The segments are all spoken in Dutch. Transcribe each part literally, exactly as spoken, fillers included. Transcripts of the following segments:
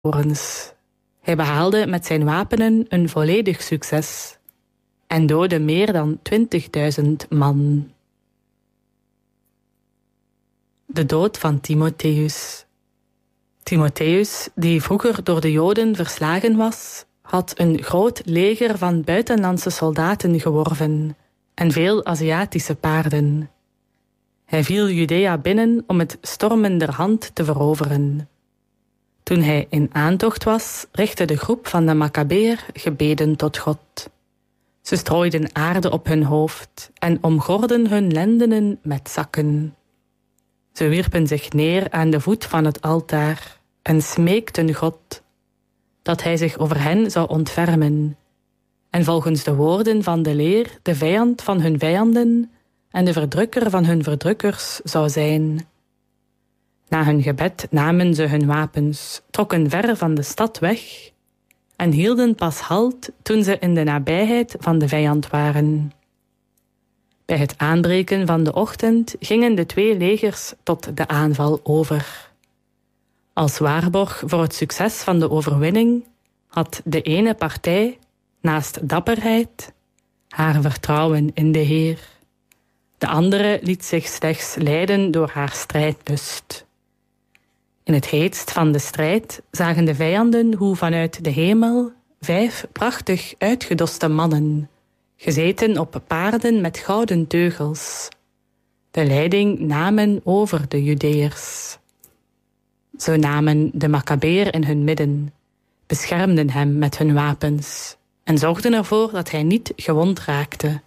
torens. Hij behaalde met zijn wapenen een volledig succes en doodde meer dan twintigduizend man. De dood van Timotheus. Timotheus, die vroeger door de Joden verslagen was, had een groot leger van buitenlandse soldaten geworven en veel Aziatische paarden. Hij viel Judea binnen om het stormenderhand te veroveren. Toen hij in aantocht was, richtte de groep van de Maccabeër gebeden tot God. Ze strooiden aarde op hun hoofd en omgorden hun lendenen met zakken. Ze wierpen zich neer aan de voet van het altaar en smeekten God dat hij zich over hen zou ontfermen en volgens de woorden van de leer de vijand van hun vijanden en de verdrukker van hun verdrukkers zou zijn. Na hun gebed namen ze hun wapens, trokken ver van de stad weg en hielden pas halt toen ze in de nabijheid van de vijand waren. Bij het aanbreken van de ochtend gingen de twee legers tot de aanval over. Als waarborg voor het succes van de overwinning had de ene partij, naast dapperheid, haar vertrouwen in de Heer. De andere liet zich slechts leiden door haar strijdlust. In het heetst van de strijd zagen de vijanden hoe vanuit de hemel vijf prachtig uitgedoste mannen, gezeten op paarden met gouden teugels, de leiding namen over de Judeërs. Ze namen de Maccabeër in hun midden, beschermden hem met hun wapens en zorgden ervoor dat hij niet gewond raakte.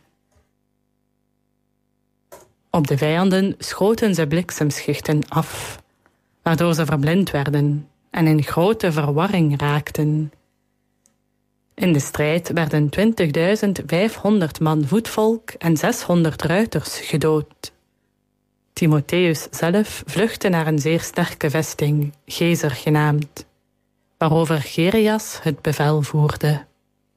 Op de vijanden schoten ze bliksemschichten af, waardoor ze verblind werden en in grote verwarring raakten. In de strijd werden twintigduizend vijfhonderd man voetvolk en zeshonderd ruiters gedood. Timotheus zelf vluchtte naar een zeer sterke vesting, Gezer genaamd, waarover Gerias het bevel voerde.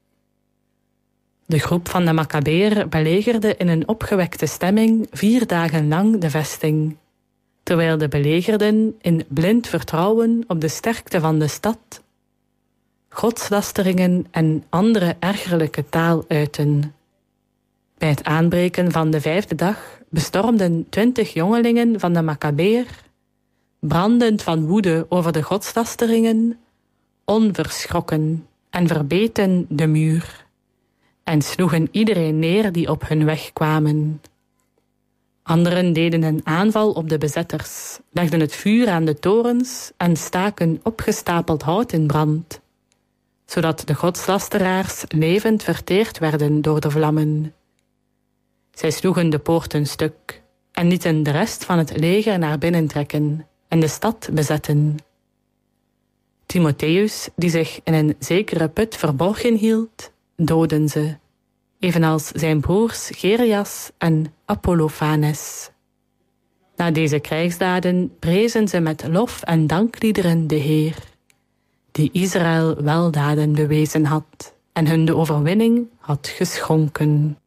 De groep van de Maccabeër belegerde in een opgewekte stemming vier dagen lang de vesting, terwijl de belegerden in blind vertrouwen op de sterkte van de stad godslasteringen en andere ergerlijke taal uiten. Bij het aanbreken van de vijfde dag bestormden twintig jongelingen van de Maccabeër, brandend van woede over de godslasteringen, onverschrokken en verbeten de muur en sloegen iedereen neer die op hun weg kwamen. Anderen deden een aanval op de bezetters, legden het vuur aan de torens en staken opgestapeld hout in brand, zodat de godslasteraars levend verteerd werden door de vlammen. Zij sloegen de poorten stuk en lieten de rest van het leger naar binnen trekken en de stad bezetten. Timotheus, die zich in een zekere put verborgen hield, doodden ze, evenals zijn broers Gerias en Apollofanes. Na deze krijgsdaden prezen ze met lof en dankliederen de Heer, die Israël weldaden bewezen had en hun de overwinning had geschonken.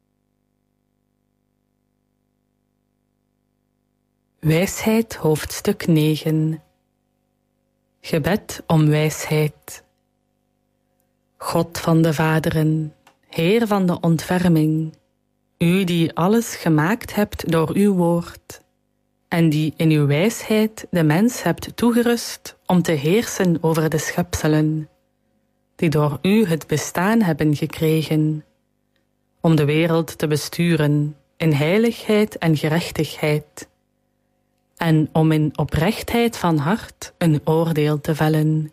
Wijsheid hoofdstuk negen. Gebed om wijsheid. God van de vaderen, Heer van de ontferming, u die alles gemaakt hebt door uw woord, en die in uw wijsheid de mens hebt toegerust om te heersen over de schepselen, die door u het bestaan hebben gekregen, om de wereld te besturen in heiligheid en gerechtigheid, en om in oprechtheid van hart een oordeel te vellen.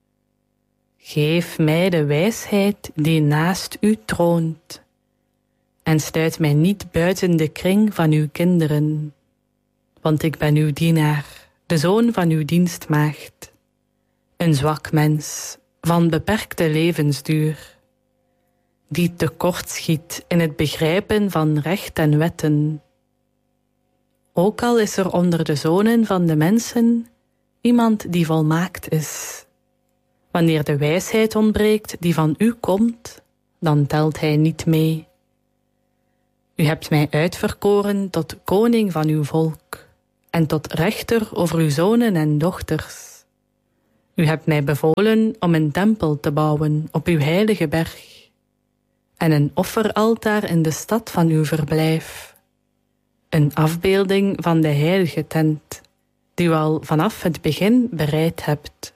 Geef mij de wijsheid die naast u troont, en sluit mij niet buiten de kring van uw kinderen, want ik ben uw dienaar, de zoon van uw dienstmaagd, een zwak mens van beperkte levensduur, die tekort schiet in het begrijpen van recht en wetten. Ook al is er onder de zonen van de mensen iemand die volmaakt is. Wanneer de wijsheid ontbreekt die van u komt, dan telt hij niet mee. U hebt mij uitverkoren tot koning van uw volk en tot rechter over uw zonen en dochters. U hebt mij bevolen om een tempel te bouwen op uw heilige berg en een offeraltaar in de stad van uw verblijf, een afbeelding van de heilige tent die u al vanaf het begin bereid hebt.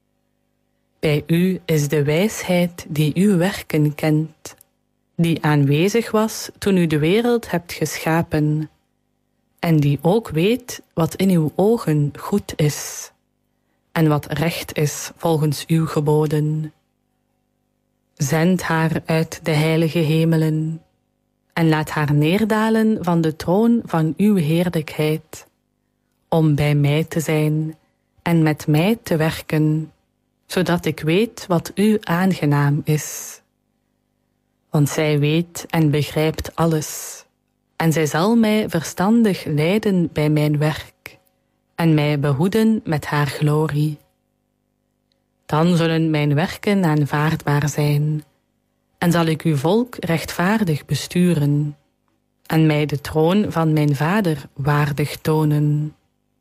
Bij u is de wijsheid die uw werken kent, die aanwezig was toen u de wereld hebt geschapen, en die ook weet wat in uw ogen goed is, en wat recht is volgens uw geboden. Zend haar uit de heilige hemelen, en laat haar neerdalen van de troon van uw heerlijkheid, om bij mij te zijn en met mij te werken, zodat ik weet wat u aangenaam is. Want zij weet en begrijpt alles, en zij zal mij verstandig leiden bij mijn werk, en mij behoeden met haar glorie. Dan zullen mijn werken aanvaardbaar zijn, en zal ik uw volk rechtvaardig besturen, en mij de troon van mijn vader waardig tonen.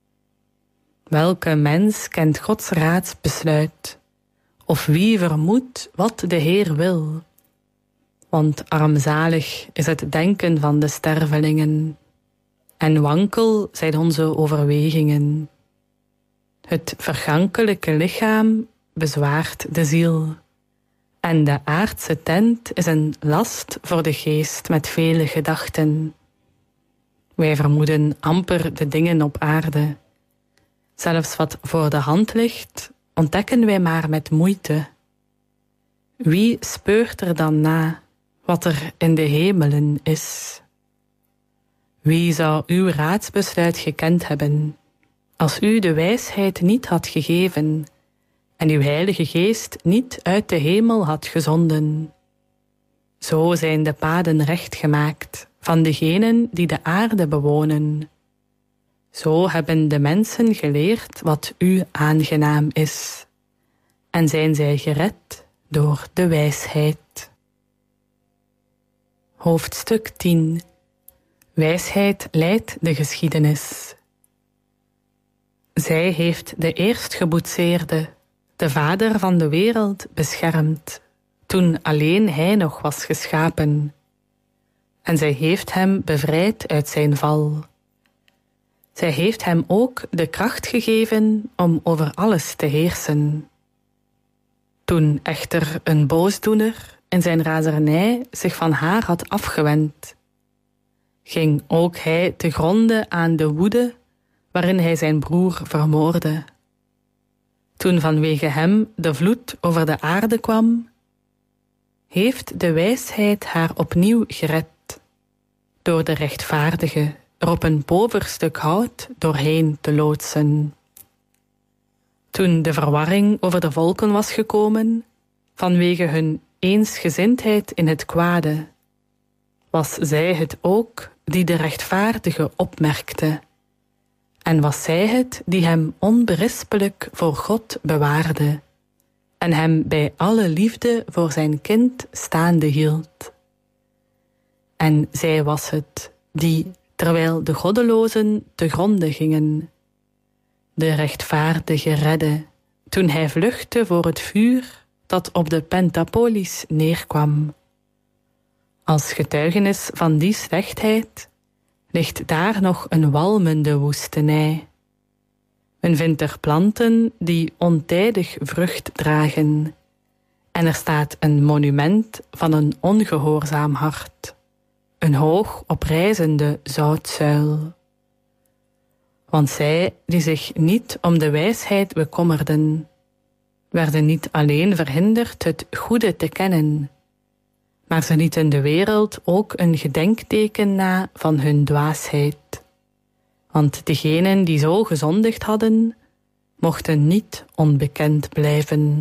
Welke mens kent Gods raadsbesluit, of wie vermoedt wat de Heer wil? Want armzalig is het denken van de stervelingen, en wankel zijn onze overwegingen. Het vergankelijke lichaam bezwaart de ziel, en de aardse tent is een last voor de geest met vele gedachten. Wij vermoeden amper de dingen op aarde. Zelfs wat voor de hand ligt, ontdekken wij maar met moeite. Wie speurt er dan na wat er in de hemelen is? Wie zou uw raadsbesluit gekend hebben, als u de wijsheid niet had gegeven en uw heilige geest niet uit de hemel had gezonden? Zo zijn de paden recht gemaakt van degenen die de aarde bewonen. Zo hebben de mensen geleerd wat u aangenaam is, en zijn zij gered door de wijsheid. Hoofdstuk tien. Wijsheid leidt de geschiedenis. Zij heeft de eerstgeboetseerde, de vader van de wereld, beschermd, toen alleen hij nog was geschapen. En zij heeft hem bevrijd uit zijn val. Zij heeft hem ook de kracht gegeven om over alles te heersen. Toen echter een boosdoener in zijn razernij zich van haar had afgewend, ging ook hij te gronde aan de woede waarin hij zijn broer vermoordde. Toen vanwege hem de vloed over de aarde kwam, heeft de wijsheid haar opnieuw gered, door de rechtvaardige er op een poverstuk hout doorheen te loodsen. Toen de verwarring over de volken was gekomen, vanwege hun eensgezindheid in het kwade, was zij het ook die de rechtvaardige opmerkte, en was zij het die hem onberispelijk voor God bewaarde, en hem bij alle liefde voor zijn kind staande hield. En zij was het die, terwijl de goddelozen te gronde gingen, de rechtvaardige redde, toen hij vluchtte voor het vuur dat op de Pentapolis neerkwam. Als getuigenis van die slechtheid ligt daar nog een walmende woestenij. Men vindt er planten die ontijdig vrucht dragen, en er staat een monument van een ongehoorzaam hart, een hoog oprijzende zoutzuil. Want zij die zich niet om de wijsheid bekommerden, werden niet alleen verhinderd het goede te kennen, maar ze lieten de wereld ook een gedenkteken na van hun dwaasheid. Want degenen die zo gezondigd hadden, mochten niet onbekend blijven.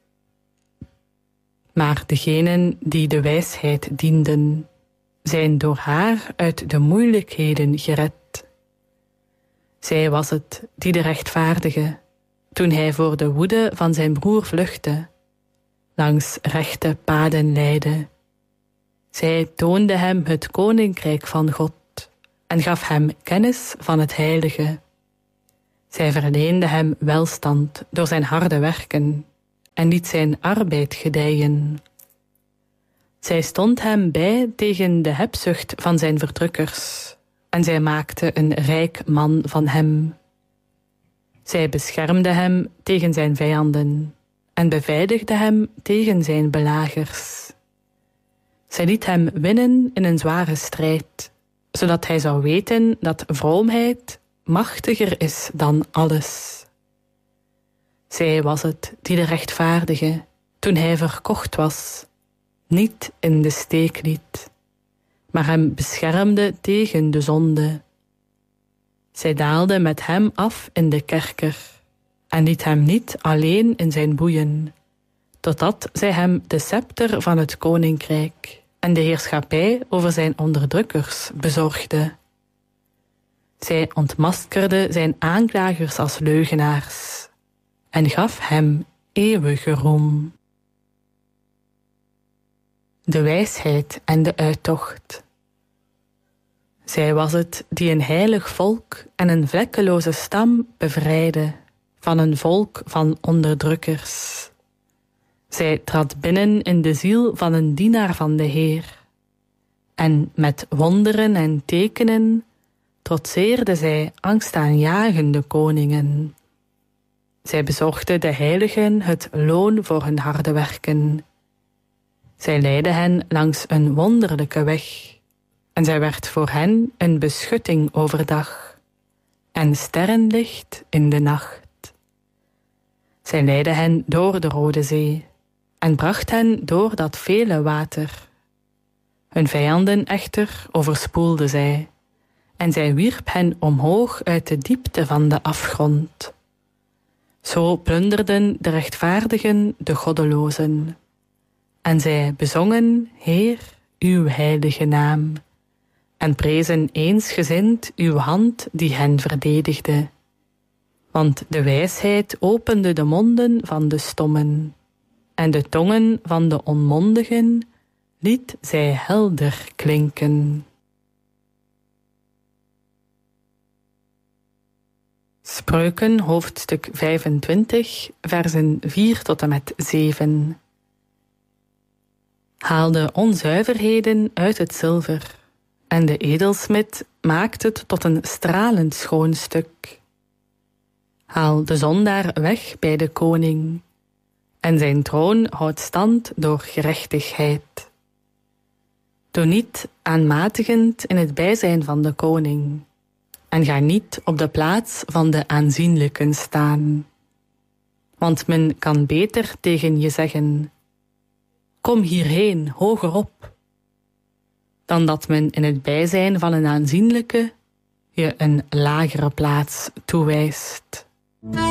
Maar degenen die de wijsheid dienden, zijn door haar uit de moeilijkheden gered. Zij was het die de rechtvaardige, toen hij voor de woede van zijn broer vluchtte, langs rechte paden leidde. Zij toonde hem het koninkrijk van God en gaf hem kennis van het heilige. Zij verleende hem welstand door zijn harde werken en liet zijn arbeid gedijen. Zij stond hem bij tegen de hebzucht van zijn verdrukkers en zij maakte een rijk man van hem. Zij beschermde hem tegen zijn vijanden en beveiligde hem tegen zijn belagers. Zij liet hem winnen in een zware strijd, zodat hij zou weten dat vroomheid machtiger is dan alles. Zij was het die de rechtvaardige, toen hij verkocht was, niet in de steek liet, maar hem beschermde tegen de zonde. Zij daalde met hem af in de kerker en liet hem niet alleen in zijn boeien, totdat zij hem de scepter van het koninkrijk en de heerschappij over zijn onderdrukkers bezorgde. Zij ontmaskerde zijn aanklagers als leugenaars en gaf hem eeuwige roem. De wijsheid en de uittocht. Zij was het die een heilig volk en een vlekkeloze stam bevrijdde van een volk van onderdrukkers. Zij trad binnen in de ziel van een dienaar van de Heer. En met wonderen en tekenen trotseerde zij angstaanjagende koningen. Zij bezorgde de heiligen het loon voor hun harde werken. Zij leidde hen langs een wonderlijke weg, en zij werd voor hen een beschutting overdag en sterrenlicht in de nacht. Zij leidde hen door de Rode Zee en bracht hen door dat vele water. Hun vijanden echter overspoelde zij, en zij wierp hen omhoog uit de diepte van de afgrond. Zo plunderden de rechtvaardigen de goddelozen, en zij bezongen, Heer, uw heilige naam, en prezen eensgezind uw hand die hen verdedigde. Want de wijsheid opende de monden van de stommen, en de tongen van de onmondigen liet zij helder klinken. Spreuken, hoofdstuk vijfentwintig, versen vier tot en met zeven. Haal de onzuiverheden uit het zilver, en de edelsmid maakt het tot een stralend schoon stuk. Haal de zondaar weg bij de koning, en zijn troon houdt stand door gerechtigheid. Doe niet aanmatigend in het bijzijn van de koning, en ga niet op de plaats van de aanzienlijken staan. Want men kan beter tegen je zeggen, kom hierheen, hoger op, dan dat men in het bijzijn van een aanzienlijke je een lagere plaats toewijst.